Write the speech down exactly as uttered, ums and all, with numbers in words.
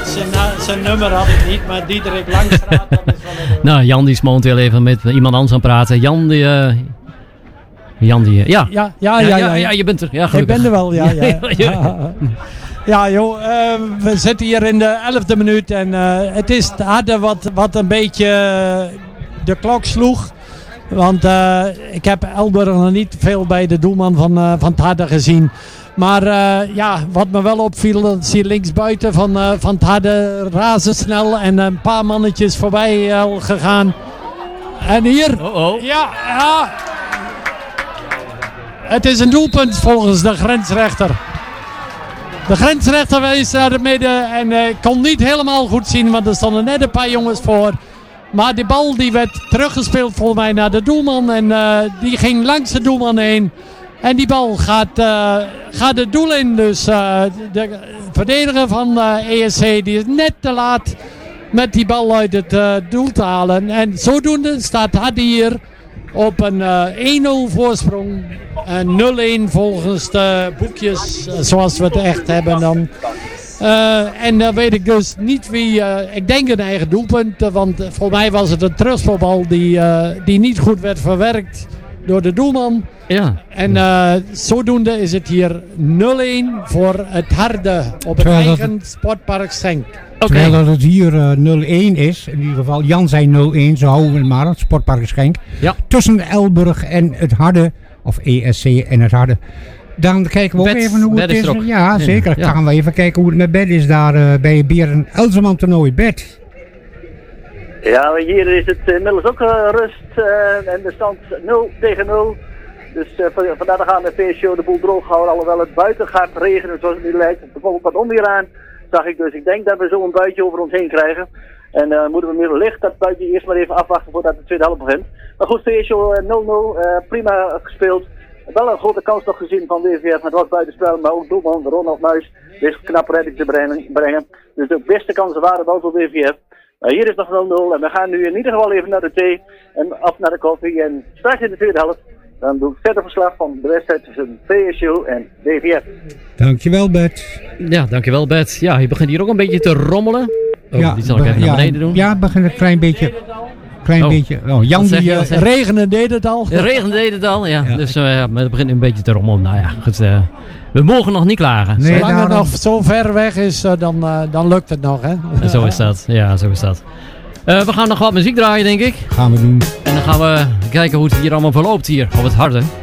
zijn, zijn nummer had ik niet, maar Diederik Langstraat, dat is wel een... Nou, Jan die is momenteel even met iemand anders aan het praten. Jan die... Uh, Jan die... Uh, ja. Ja, ja, ja, ja, ja, ja, je bent er. Ja, ik ben er wel, ja. ja. ja. Ja joh, uh, we zitten hier in de elfde minuut en uh, het is het harde wat, wat een beetje uh, de klok sloeg. Want uh, ik heb Elburg nog niet veel bij de doelman van, uh, van het harde gezien. Maar uh, ja, wat me wel opviel, dat is hier linksbuiten van, uh, van het harde razendsnel en een paar mannetjes voorbij uh, gegaan. En hier, oh, oh. Ja, ja, het is een doelpunt volgens de grensrechter. De grensrechter wees naar het midden en ik uh, kon niet helemaal goed zien, want er stonden net een paar jongens voor. Maar die bal die werd teruggespeeld volgens mij naar de doelman en uh, die ging langs de doelman heen. En die bal gaat, uh, gaat het doel in, dus uh, de verdediger van uh, E S C die is net te laat met die bal uit het uh, doel te halen. En zodoende staat Hardy hier op een uh, één nul voorsprong. En nul-een volgens de boekjes, uh, zoals we het echt hebben dan. Uh, en dan weet ik dus niet wie, uh, ik denk een eigen doelpunt, uh, want uh, voor mij was het een terugspelbal die, uh, die niet goed werd verwerkt door de doelman. Ja. En uh, zodoende is het hier nul-een voor het harde op het Terwijl eigen het... sportpark Schenk. Okay. Terwijl dat het hier uh, nul-een is, in ieder geval Jan zei nul-een, zo houden we het maar, het sportpark Schenk. Ja. Tussen Elburg en het harde, of E S C en het harde. Dan kijken we ook Bed, even hoe het is. is Ja, zeker. Dan ja. gaan we even kijken hoe het met Bed is daar uh, bij het Beren Elzeman toernooi. Bed. Ja, hier is het inmiddels ook uh, rust uh, en de stand nul tegen nul. Dus uh, vandaar gaan de P S O de boel droog houden, alhoewel het buiten gaat regenen zoals het nu lijkt. Er komt wat onweer aan, zag ik dus. Ik denk dat we zo een buitje over ons heen krijgen. En dan uh, moeten we meer licht dat buitje eerst maar even afwachten voordat de tweede helft begint. Maar goed, P S O nul nul, uh, prima gespeeld. Wel een grote kans nog gezien van W V F, het was buitenspel, maar ook doelman Ronald Muis wist knap redding te brengen. Dus de beste kansen waren wel voor W V F. Maar hier is nog nul nul en we gaan nu in ieder geval even naar de thee en af naar de koffie. En straks in de tweede helft, dan doe ik verder verslag van de wedstrijd tussen P S O en W V F. Dankjewel Bert. Ja, dankjewel Bert. Ja, je begint hier ook een beetje te rommelen. Oh, ja, die zal ik even ja, naar beneden doen. Ja, het begint een klein beetje... Klein oh. beetje. Oh, Jan die die... Uh, regenen deed het al. De regen deed het al, ja. ja. Dus uh, ja, het begint een beetje te rommelen. Nou ja, goed. Uh, we mogen nog niet klagen. Nee, Zolang daarom... het nog zo ver weg is, uh, dan, uh, dan lukt het nog, hè. En zo is dat. Ja, zo is dat. Uh, we gaan nog wat muziek draaien, denk ik. Gaan we doen. En dan gaan we kijken hoe het hier allemaal verloopt hier op het harde.